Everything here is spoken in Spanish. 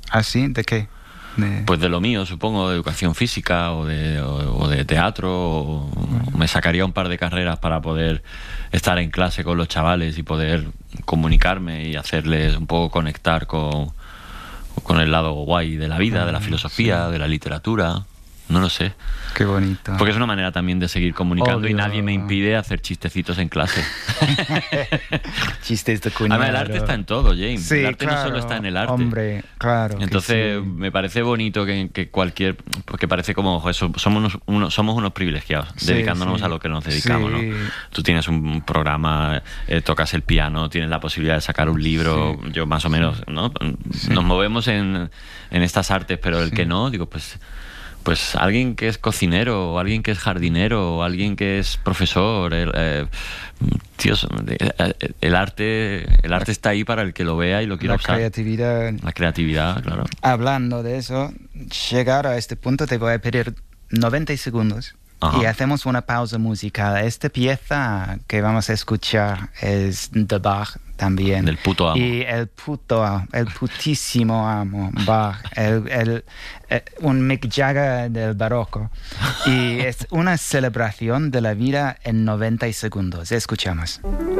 ¿Ah, sí? ¿De qué? Pues de lo mío, supongo, de educación física o de teatro. O me sacaría un par de carreras para poder estar en clase con los chavales y poder comunicarme y hacerles un poco conectar con el lado guay de la vida, de la filosofía, sí. de la literatura. No lo sé. Qué bonito. Porque es una manera también de seguir comunicando. Obvio. Y nadie me impide hacer chistecitos en clase. Chistes de cuñado. Además, el arte está en todo, James. Sí, el arte claro, no solo está en el arte. Hombre, claro. Entonces, sí. me parece bonito que cualquier... Porque parece como, eso, somos unos privilegiados, Sí, dedicándonos sí. a lo que nos dedicamos, Sí. ¿no? Tú tienes un programa, tocas el piano, tienes la posibilidad de sacar un libro, Sí. yo más o menos, ¿no? Sí. Nos movemos en estas artes, pero el Sí. que no, digo, pues alguien que es cocinero, o alguien que es jardinero, o alguien que es profesor, Dios, el arte está ahí para el que lo vea y lo quiera usar. La creatividad, claro. Hablando de eso, llegar a este punto te voy a pedir 90 segundos. Ajá. Y hacemos una pausa musical. Esta pieza que vamos a escuchar es de Bach también. Del puto amo. Y el putísimo amo, Bach. Un Mick Jagger del barroco. Y es una celebración de la vida en 90 segundos. Escuchamos.